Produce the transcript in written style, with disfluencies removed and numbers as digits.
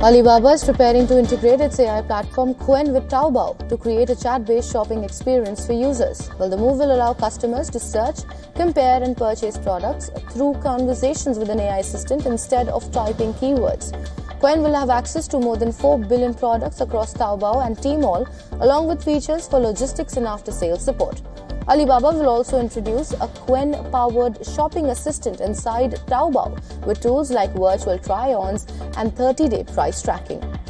Alibaba is preparing to integrate its AI platform Qwen with Taobao to create a chat-based shopping experience for users. Well, the move will allow customers to search, compare and purchase products through conversations with an AI assistant instead of typing keywords. Qwen will have access to more than 4 billion products across Taobao and Tmall, along with features for logistics and after-sales support. Alibaba will also introduce a Qwen-powered shopping assistant inside Taobao with tools like virtual try-ons and 30-day price tracking.